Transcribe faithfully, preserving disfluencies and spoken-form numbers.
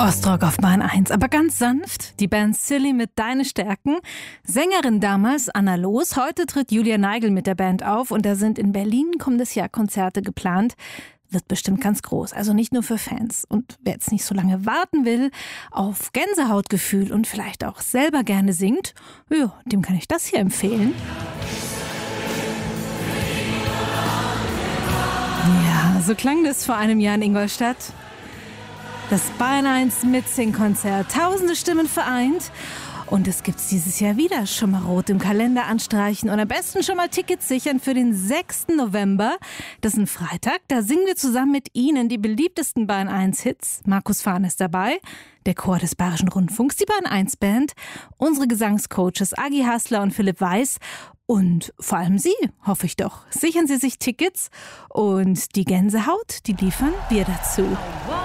Ostrock auf Bahn eins, aber ganz sanft. Die Band Silly mit Deine Stärken. Sängerin damals Anna Loos. Heute tritt Julia Neigel mit der Band auf und da sind in Berlin kommendes Jahr Konzerte geplant. Wird bestimmt ganz groß, also nicht nur für Fans. Und wer jetzt nicht so lange warten will auf Gänsehautgefühl und vielleicht auch selber gerne singt, ja, dem kann ich das hier empfehlen. Ja, so klang das vor einem Jahr in Ingolstadt. Das Bahn eins Mitsing-Konzert. Tausende Stimmen vereint. Und es gibt's dieses Jahr wieder. Schon mal rot im Kalender anstreichen und am besten schon mal Tickets sichern für den sechsten November. Das ist ein Freitag. Da singen wir zusammen mit Ihnen die beliebtesten Bahn eins Hits. Markus Fahn ist dabei, der Chor des Bayerischen Rundfunks, die Bahn eins Band, unsere Gesangscoaches Agi Hassler und Philipp Weiß. Und vor allem Sie, hoffe ich doch. Sichern Sie sich Tickets und die Gänsehaut, die liefern wir dazu.